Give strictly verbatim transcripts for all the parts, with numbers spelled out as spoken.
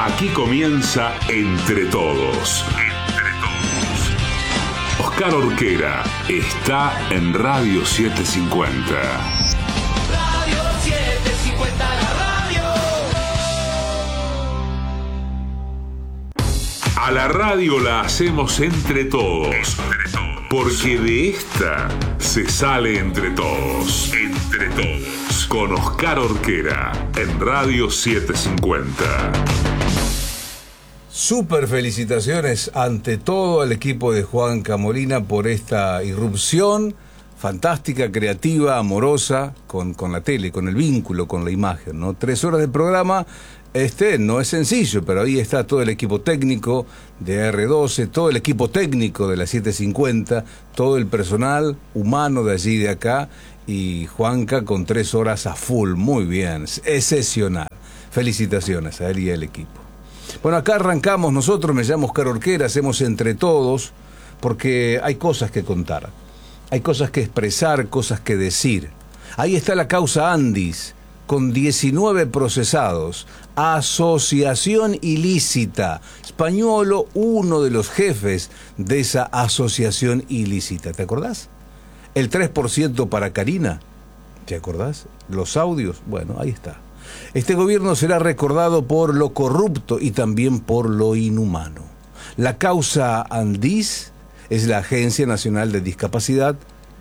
Aquí comienza Entre Todos. Entre Todos. Oscar Orquera está en Radio setecientos cincuenta. Radio setecientos cincuenta, la radio. A la radio la hacemos entre todos. Entre todos. Porque de esta se sale entre todos. Entre Todos. Con Oscar Orquera en Radio setecientos cincuenta. Súper felicitaciones ante todo al equipo de Juanca Molina por esta irrupción fantástica, creativa, amorosa con, con la tele, con el vínculo, con la imagen, ¿no? Tres horas de programa, este no es sencillo, pero ahí está todo el equipo técnico de R doce, todo el equipo técnico de la setecientos cincuenta, todo el personal humano de allí y de acá, y Juanca con tres horas a full, muy bien, excepcional. Felicitaciones a él y al equipo. Bueno, acá arrancamos nosotros, me llamo Oscar Orquera, hacemos Entre Todos, porque hay cosas que contar, hay cosas que expresar, cosas que decir. Ahí está la causa Andis, con diecinueve procesados, asociación ilícita. Spagnuolo, uno de los jefes de esa asociación ilícita, ¿te acordás? El tres por ciento para Karina, ¿te acordás? Los audios, bueno, ahí está. Este gobierno será recordado por lo corrupto y también por lo inhumano. La causa Andis es la Agencia Nacional de Discapacidad.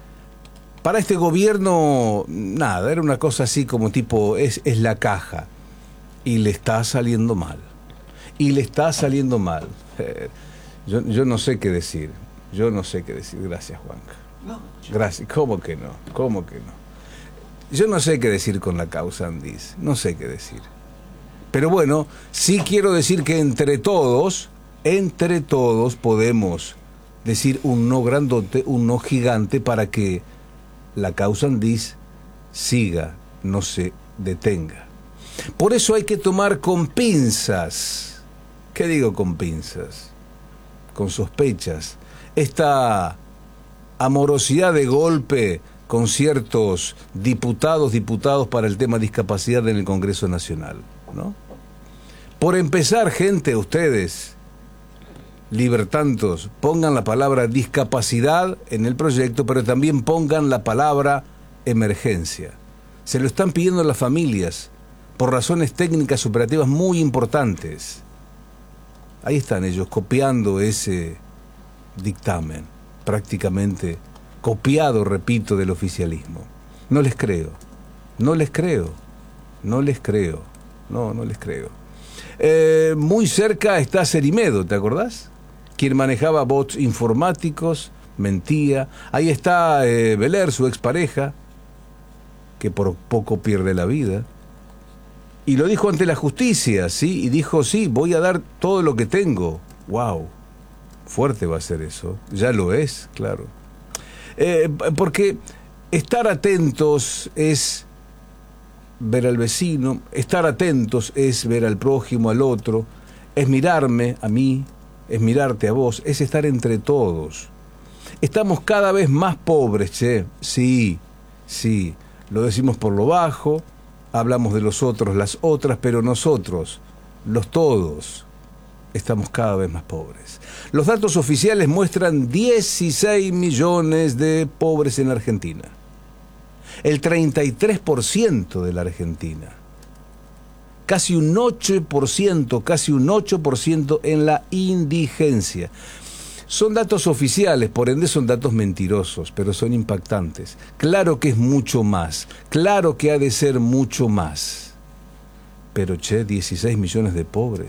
Para este gobierno, nada, era una cosa así como tipo, es, es la caja. Y le está saliendo mal. Y le está saliendo mal. Eh, yo, yo no sé qué decir. Yo no sé qué decir. Gracias, Juanca. No, Gracias. ¿Cómo que no? ¿Cómo que no? Yo no sé qué decir con la causa Andis, no sé qué decir. Pero bueno, sí quiero decir que entre todos, entre todos podemos decir un no grandote, un no gigante para que la causa Andis siga, no se detenga. Por eso hay que tomar con pinzas, ¿qué digo con pinzas? Con sospechas, esta amorosidad de golpe con ciertos diputados, diputados para el tema discapacidad en el Congreso Nacional, ¿no? Por empezar, gente, ustedes, libertantos, pongan la palabra discapacidad en el proyecto, pero también pongan la palabra emergencia. Se lo están pidiendo las familias por razones técnicas operativas muy importantes. Ahí están ellos copiando ese dictamen, prácticamente copiado, repito, del oficialismo. No les creo, no les creo, no les creo, no, no les creo. Eh, muy cerca está Cerimedo, ¿te acordás? Quien manejaba bots informáticos, mentía. Ahí está eh, Beler, su expareja, que por poco pierde la vida. Y lo dijo ante la justicia, ¿sí? Y dijo, sí, voy a dar todo lo que tengo. ¡Wow! Fuerte va a ser eso. Ya lo es, claro. Eh, porque estar atentos es ver al vecino, estar atentos es ver al prójimo, al otro, es mirarme a mí, es mirarte a vos, es estar entre todos. Estamos cada vez más pobres, che, sí, sí, lo decimos por lo bajo, hablamos de los otros, las otras, pero nosotros, los todos, estamos cada vez más pobres. Los datos oficiales muestran dieciséis millones de pobres en Argentina. El treinta y tres por ciento de la Argentina. Casi un ocho por ciento, casi un ocho por ciento en la indigencia. Son datos oficiales, por ende son datos mentirosos, pero son impactantes. Claro que es mucho más, claro que ha de ser mucho más. Pero che, dieciséis millones de pobres.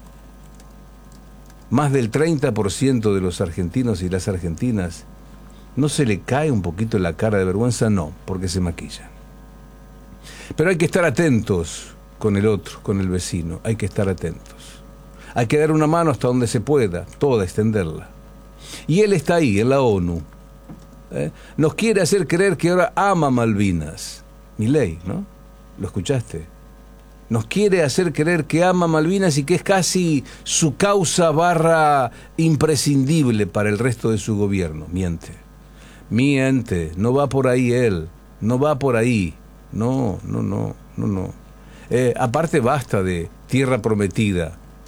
Más del treinta por ciento de los argentinos y las argentinas, ¿no se le cae un poquito la cara de vergüenza? No, porque se maquillan. Pero hay que estar atentos con el otro, con el vecino, hay que estar atentos. Hay que dar una mano hasta donde se pueda, toda extenderla. Y él está ahí, en la ONU. ¿Eh? Nos quiere hacer creer que ahora ama Malvinas. Milei, ¿no? ¿Lo escuchaste? Nos quiere hacer creer que ama Malvinas y que es casi su causa barra imprescindible para el resto de su gobierno. Miente. Miente. No va por ahí él. No va por ahí. No, no, no, no, no. Eh, aparte basta de tierra prometida.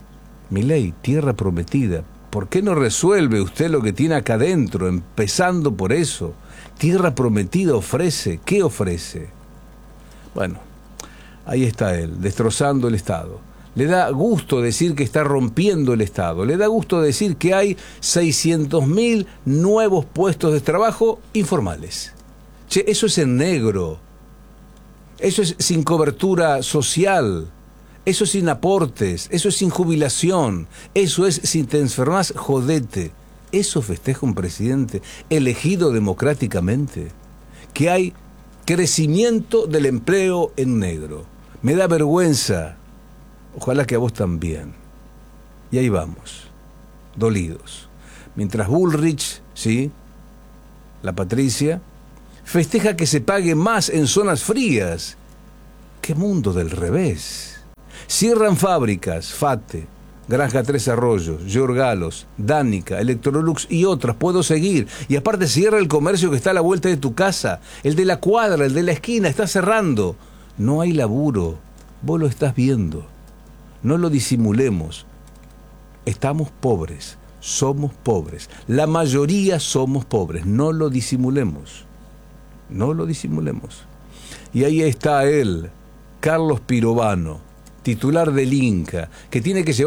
Milei, tierra prometida. ¿Por qué no resuelve usted lo que tiene acá adentro, empezando por eso? Tierra prometida ofrece. ¿Qué ofrece? Bueno, ahí está él, destrozando el Estado. Le da gusto decir que está rompiendo el Estado. Le da gusto decir que hay seiscientos mil nuevos puestos de trabajo informales. Che, eso es en negro. Eso es sin cobertura social. Eso es sin aportes. Eso es sin jubilación. Eso es si te enfermas, jodete. Eso festeja un presidente elegido democráticamente. Que hay crecimiento del empleo en negro. Me da vergüenza. Ojalá que a vos también. Y ahí vamos, dolidos. Mientras Bullrich, ¿sí?, la Patricia, festeja que se pague más en zonas frías. ¡Qué mundo del revés! Cierran fábricas, Fate, Granja Tres Arroyos, Georgalos, Dánica, Electrolux y otras. Puedo seguir. Y aparte cierra el comercio que está a la vuelta de tu casa. El de la cuadra, el de la esquina, está cerrando. No hay laburo. Vos lo estás viendo. No lo disimulemos. Estamos pobres, somos pobres. La mayoría somos pobres. No lo disimulemos. No lo disimulemos. Y ahí está él, Carlos Pirovano, titular del Inca, que tiene que llevar